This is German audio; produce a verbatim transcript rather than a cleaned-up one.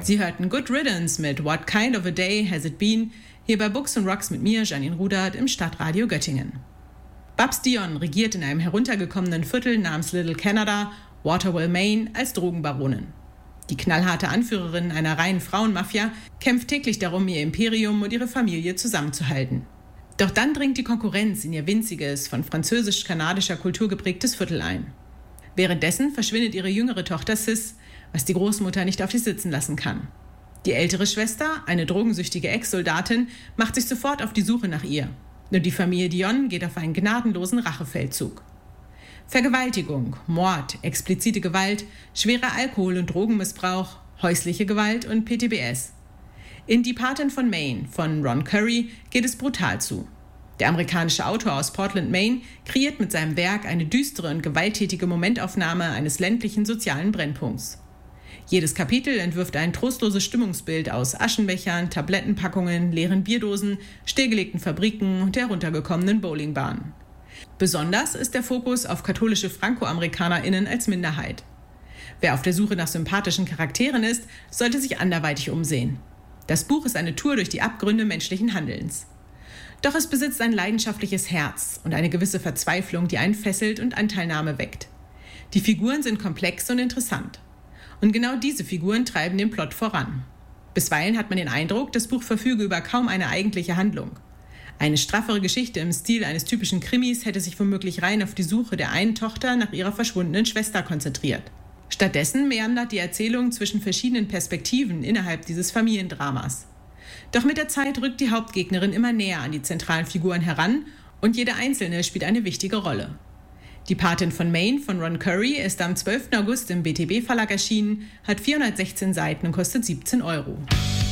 Sie hörten Good Riddance mit What Kind of a Day Has It Been, hier bei Books and Rocks mit mir, Janine Rudert, im Stadtradio Göttingen. Babs Dion regiert in einem heruntergekommenen Viertel namens Little Canada, Waterville, Maine, als Drogenbaronin. Die knallharte Anführerin einer reinen Frauenmafia kämpft täglich darum, ihr Imperium und ihre Familie zusammenzuhalten. Doch dann dringt die Konkurrenz in ihr winziges, von französisch-kanadischer Kultur geprägtes Viertel ein. Währenddessen verschwindet ihre jüngere Tochter Sis, was die Großmutter nicht auf sich sitzen lassen kann. Die ältere Schwester, eine drogensüchtige Ex-Soldatin, macht sich sofort auf die Suche nach ihr. Nur die Familie Dion geht auf einen gnadenlosen Rachefeldzug. Vergewaltigung, Mord, explizite Gewalt, schwerer Alkohol- und Drogenmissbrauch, häusliche Gewalt und P T B S. In Die Patin von Maine von Ron Curry geht es brutal zu. Der amerikanische Autor aus Portland, Maine, kreiert mit seinem Werk eine düstere und gewalttätige Momentaufnahme eines ländlichen sozialen Brennpunkts. Jedes Kapitel entwirft ein trostloses Stimmungsbild aus Aschenbechern, Tablettenpackungen, leeren Bierdosen, stillgelegten Fabriken und heruntergekommenen Bowlingbahnen. Besonders ist der Fokus auf katholische FrankoamerikanerInnen als Minderheit. Wer auf der Suche nach sympathischen Charakteren ist, sollte sich anderweitig umsehen. Das Buch ist eine Tour durch die Abgründe menschlichen Handelns. Doch es besitzt ein leidenschaftliches Herz und eine gewisse Verzweiflung, die einen fesselt und Anteilnahme weckt. Die Figuren sind komplex und interessant. Und genau diese Figuren treiben den Plot voran. Bisweilen hat man den Eindruck, das Buch verfüge über kaum eine eigentliche Handlung. Eine straffere Geschichte im Stil eines typischen Krimis hätte sich womöglich rein auf die Suche der einen Tochter nach ihrer verschwundenen Schwester konzentriert. Stattdessen meandert die Erzählung zwischen verschiedenen Perspektiven innerhalb dieses Familiendramas. Doch mit der Zeit rückt die Hauptgegnerin immer näher an die zentralen Figuren heran und jede einzelne spielt eine wichtige Rolle. Die Patin von Maine von Ron Curry ist am zwölften August im B T B Verlag erschienen, hat vierhundertsechzehn Seiten und kostet siebzehn Euro.